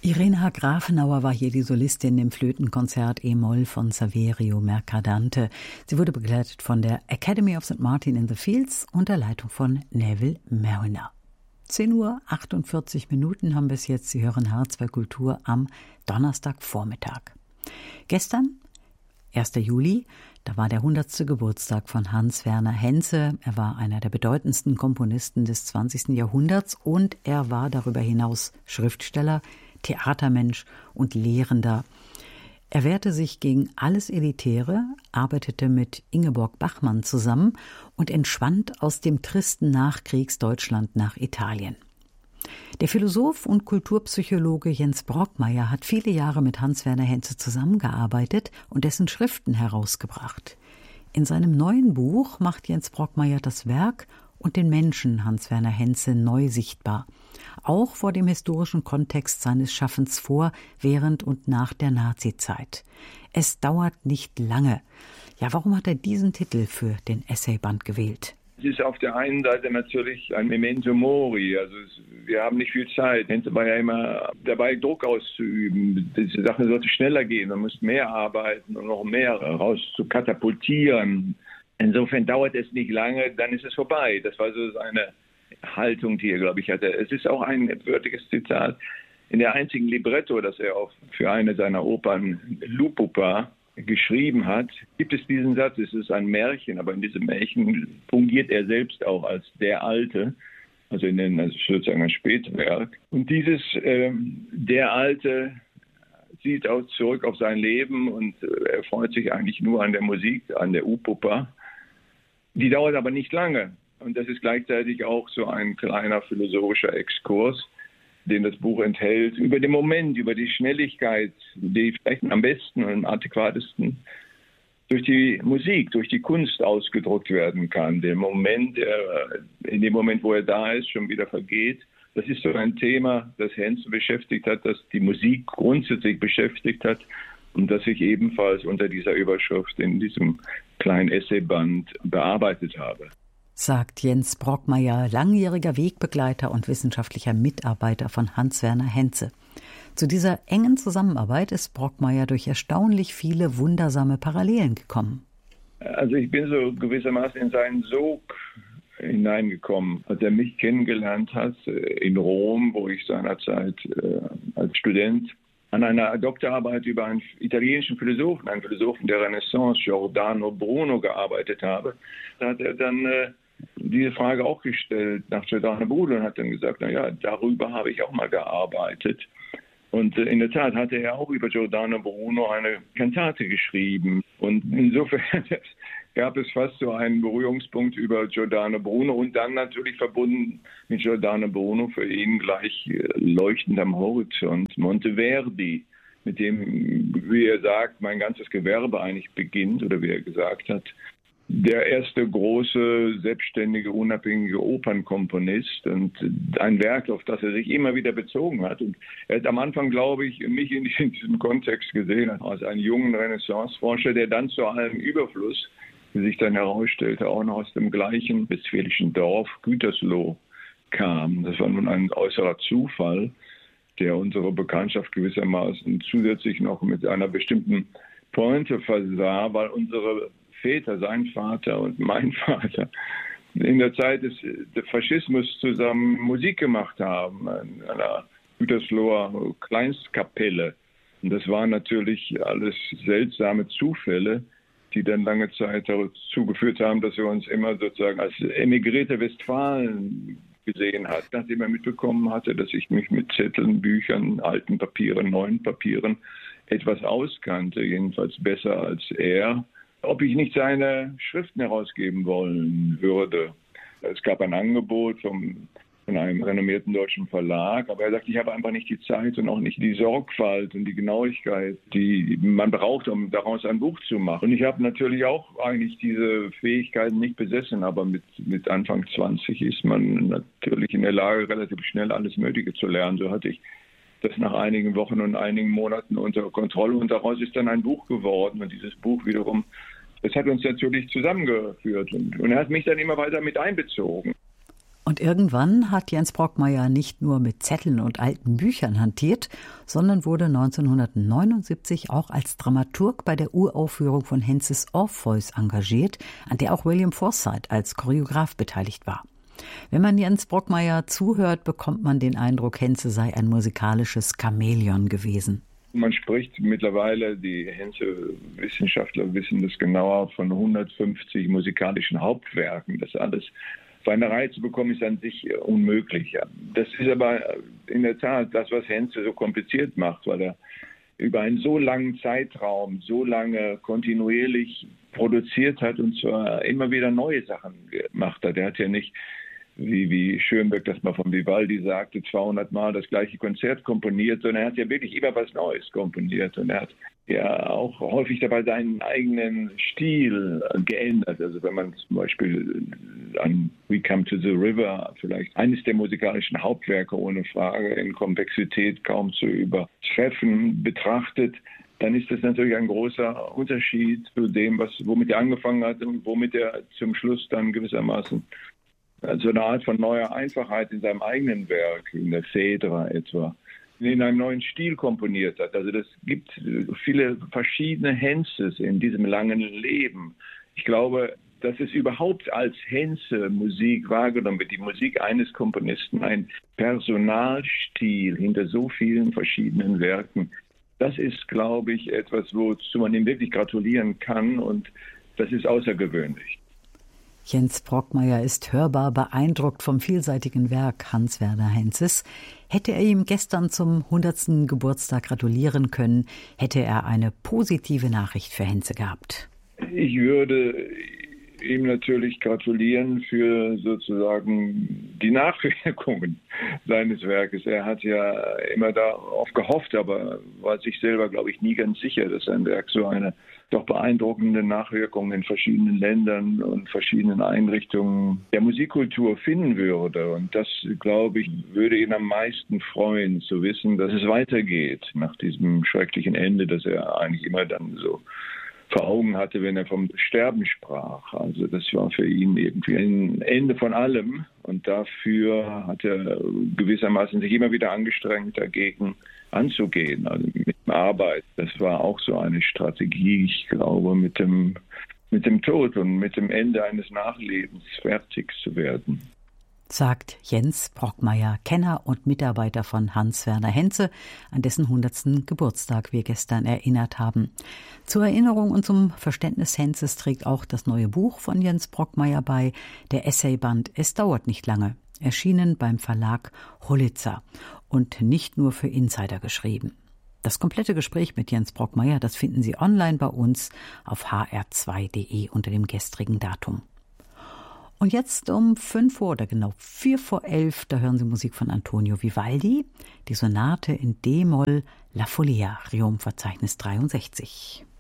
Irena Grafenauer war hier die Solistin im Flötenkonzert E-Moll von Saverio Mercadante. Sie wurde begleitet von der Academy of St. Martin in the Fields unter Leitung von Neville Mariner. 10:48 Uhr haben wir es jetzt. Sie hören H2 Kultur am Donnerstagvormittag. Gestern, 1. Juli, da war der 100. Geburtstag von Hans Werner Henze. Er war einer der bedeutendsten Komponisten des 20. Jahrhunderts und er war darüber hinaus Schriftsteller, Theatermensch und Lehrender. Er wehrte sich gegen alles Elitäre, arbeitete mit Ingeborg Bachmann zusammen und entschwand aus dem tristen Nachkriegsdeutschland nach Italien. Der Philosoph und Kulturpsychologe Jens Brockmeyer hat viele Jahre mit Hans Werner Henze zusammengearbeitet und dessen Schriften herausgebracht. In seinem neuen Buch macht Jens Brockmeyer das Werk und den Menschen Hans Werner Henze neu sichtbar, auch vor dem historischen Kontext seines Schaffens vor, während und nach der Nazizeit. Es dauert nicht lange. Ja, warum hat er diesen Titel für den Essayband gewählt? Es ist auf der einen Seite natürlich ein Memento Mori, also wir haben nicht viel Zeit. Henze war ja immer dabei, Druck auszuüben. Diese Sache sollte schneller gehen, man muss mehr arbeiten und noch mehr raus zu katapultieren. Insofern dauert es nicht lange, dann ist es vorbei. Das war so seine Haltung, die er, glaube ich, hatte. Es ist auch ein würdiges Zitat. In der einzigen Libretto, das er auch für eine seiner Opern, Lupupa, geschrieben hat, gibt es diesen Satz, es ist ein Märchen, aber in diesem Märchen fungiert er selbst auch als der Alte, also sozusagen ein Spätwerk. Und dieses der Alte sieht auch zurück auf sein Leben und er freut sich eigentlich nur an der Musik, an der Upupa. Die dauert aber nicht lange. Und das ist gleichzeitig auch so ein kleiner philosophischer Exkurs, den das Buch enthält, über den Moment, über die Schnelligkeit, die vielleicht am besten und am adäquatesten durch die Musik, durch die Kunst ausgedrückt werden kann. Der Moment, in dem Moment, wo er da ist, schon wieder vergeht. Das ist so ein Thema, das Henze beschäftigt hat, das die Musik grundsätzlich beschäftigt hat und das ich ebenfalls unter dieser Überschrift in diesem kleinen Essayband bearbeitet habe. Sagt Jens Brockmeyer, langjähriger Wegbegleiter und wissenschaftlicher Mitarbeiter von Hans Werner Henze. Zu dieser engen Zusammenarbeit ist Brockmeyer durch erstaunlich viele wundersame Parallelen gekommen. Also ich bin so gewissermaßen in seinen Sog hineingekommen, als er mich kennengelernt hat in Rom, wo ich seinerzeit als Student an einer Doktorarbeit über einen italienischen Philosophen, einen Philosophen der Renaissance, Giordano Bruno, gearbeitet habe. Da hat er dann diese Frage auch gestellt nach Giordano Bruno und hat dann gesagt, darüber habe ich auch mal gearbeitet. Und in der Tat hatte er auch über Giordano Bruno eine Kantate geschrieben. Und insofern gab es fast so einen Berührungspunkt über Giordano Bruno und dann natürlich verbunden mit Giordano Bruno für ihn gleich leuchtend am Horizont Monteverdi, mit dem, wie er sagt, mein ganzes Gewerbe eigentlich beginnt, oder wie er gesagt hat. Der erste große, selbstständige, unabhängige Opernkomponist und ein Werk, auf das er sich immer wieder bezogen hat. Und er hat am Anfang, glaube ich, mich in diesem Kontext gesehen, als einen jungen Renaissanceforscher, der dann zu allem Überfluss, wie sich dann herausstellte, auch noch aus dem gleichen westfälischen Dorf Gütersloh kam. Das war nun ein äußerer Zufall, der unsere Bekanntschaft gewissermaßen zusätzlich noch mit einer bestimmten Pointe versah, weil unsere Väter, sein Vater und mein Vater, in der Zeit des Faschismus zusammen Musik gemacht haben, in einer Gütersloher Kleinstkapelle. Und das waren natürlich alles seltsame Zufälle, die dann lange Zeit dazu geführt haben, dass wir uns immer sozusagen als emigrierte Westfalen gesehen hat, nachdem er mitbekommen hatte, dass ich mich mit Zetteln, Büchern, alten Papieren, neuen Papieren etwas auskannte, jedenfalls besser als er, ob ich nicht seine Schriften herausgeben wollen würde. Es gab ein Angebot von einem renommierten deutschen Verlag, aber er sagte, ich habe einfach nicht die Zeit und auch nicht die Sorgfalt und die Genauigkeit, die man braucht, um daraus ein Buch zu machen. Und ich habe natürlich auch eigentlich diese Fähigkeiten nicht besessen, aber mit Anfang 20 ist man natürlich in der Lage, relativ schnell alles Mögliche zu lernen. So hatte ich das nach einigen Wochen und einigen Monaten unter Kontrolle und daraus ist dann ein Buch geworden. Und dieses Buch wiederum, das hat uns natürlich zusammengeführt und er hat mich dann immer weiter mit einbezogen. Und irgendwann hat Jens Brockmeyer nicht nur mit Zetteln und alten Büchern hantiert, sondern wurde 1979 auch als Dramaturg bei der Uraufführung von Henzes Orpheus engagiert, an der auch William Forsythe als Choreograf beteiligt war. Wenn man Jens Brockmeyer zuhört, bekommt man den Eindruck, Henze sei ein musikalisches Chamäleon gewesen. Man spricht mittlerweile, die Henze-Wissenschaftler wissen das genauer, von 150 musikalischen Hauptwerken. Das alles auf eine Reihe zu bekommen, ist an sich unmöglich. Das ist aber in der Tat das, was Henze so kompliziert macht, weil er über einen so langen Zeitraum, so lange kontinuierlich produziert hat und zwar immer wieder neue Sachen gemacht hat. Er hat ja nicht, wie Schönberg das mal von Vivaldi sagte, 200 Mal das gleiche Konzert komponiert, sondern er hat ja wirklich immer was Neues komponiert und er hat ja auch häufig dabei seinen eigenen Stil geändert. Also wenn man zum Beispiel an We Come to the River, vielleicht eines der musikalischen Hauptwerke ohne Frage in Komplexität kaum zu übertreffen, betrachtet, dann ist das natürlich ein großer Unterschied zu dem, womit er angefangen hat und womit er zum Schluss dann gewissermaßen so eine Art von neuer Einfachheit in seinem eigenen Werk, in der Phaedra etwa, in einem neuen Stil komponiert hat. Also das gibt viele verschiedene Henzes in diesem langen Leben. Ich glaube, dass es überhaupt als Henze-Musik wahrgenommen wird, die Musik eines Komponisten, ein Personalstil hinter so vielen verschiedenen Werken. Das ist, glaube ich, etwas, wozu man ihm wirklich gratulieren kann und das ist außergewöhnlich. Jens Brockmeyer ist hörbar beeindruckt vom vielseitigen Werk Hans-Werner Henzes. Hätte er ihm gestern zum 100. Geburtstag gratulieren können, hätte er eine positive Nachricht für Henze gehabt. Ich würde ihm natürlich gratulieren für sozusagen die Nachwirkungen seines Werkes. Er hat ja immer darauf gehofft, aber war sich selber, glaube ich, nie ganz sicher, dass sein Werk so eine doch beeindruckende Nachwirkung in verschiedenen Ländern und verschiedenen Einrichtungen der Musikkultur finden würde. Und das, glaube ich, würde ihn am meisten freuen, zu wissen, dass es weitergeht nach diesem schrecklichen Ende, das er eigentlich immer dann so vor Augen hatte, wenn er vom Sterben sprach. Also das war für ihn irgendwie ein Ende von allem. Und dafür hat er gewissermaßen sich immer wieder angestrengt, dagegen anzugehen, also mit der Arbeit. Das war auch so eine Strategie, ich glaube, mit dem Tod und mit dem Ende eines Nachlebens fertig zu werden. Sagt Jens Brockmeyer, Kenner und Mitarbeiter von Hans-Werner Henze, an dessen 100. Geburtstag wir gestern erinnert haben. Zur Erinnerung und zum Verständnis Henzes trägt auch das neue Buch von Jens Brockmeyer bei, der Essayband Es dauert nicht lange, erschienen beim Verlag Hollitzer und nicht nur für Insider geschrieben. Das komplette Gespräch mit Jens Brockmeyer, das finden Sie online bei uns auf hr2.de unter dem gestrigen Datum. Und jetzt um 5 Uhr oder genau 4 vor 11, da hören Sie Musik von Antonio Vivaldi, die Sonate in D-Moll La Follia, Riom-Verzeichnis 63.